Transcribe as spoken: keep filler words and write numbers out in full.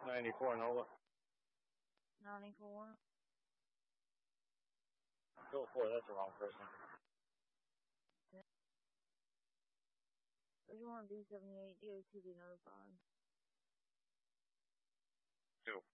ninety-four, Nola. ninety-four. Go for it, that's the wrong person. Which one B seventy-eight D O two be notified? Two.